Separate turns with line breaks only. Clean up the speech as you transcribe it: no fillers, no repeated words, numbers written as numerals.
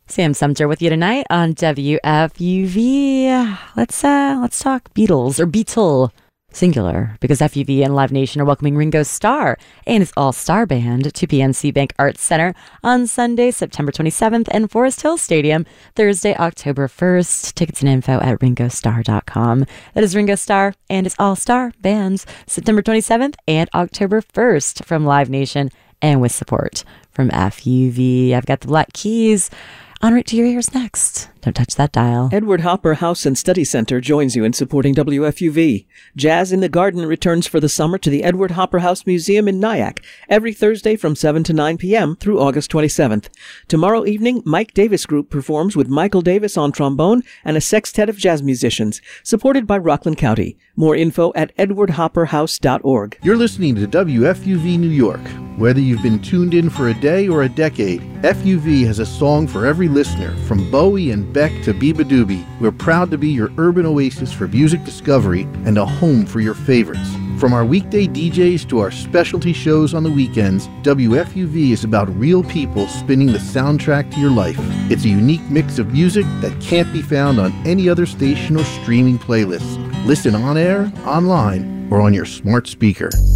Sam Sumter with you tonight on WFUV. Let's talk Beatles, or Beatle, singular, because FUV and Live Nation are welcoming Ringo Starr and his all-star band to PNC Bank Arts Center on Sunday, September 27th, and Forest Hill Stadium, Thursday, October 1st. Tickets and info at ringostarr.com. That is Ringo Starr and his all-star bands, September 27th and October 1st, from Live Nation and with support from FUV. I've got the Black Keys on Right to Your Ears next. Don't touch that dial.
Edward Hopper House and Study Center joins you in supporting WFUV. Jazz in the Garden returns for the summer to the Edward Hopper House Museum in Nyack every Thursday from 7 to 9 p.m. through August 27th. Tomorrow evening, Mike Davis Group performs with Michael Davis on trombone and a sextet of jazz musicians, supported by Rockland County. More info at edwardhopperhouse.org.
You're listening to WFUV New York. Whether you've been tuned in for a day or a decade, FUV has a song for every listener, from Bowie and Beck to Biba Doobie. We're proud to be your urban oasis for music discovery and a home for your favorites. From our weekday DJs to our specialty shows on the weekends, WFUV is about real people spinning the soundtrack to your life. It's a unique mix of music that can't be found on any other station or streaming playlist. Listen on air, online, or on your smart speaker.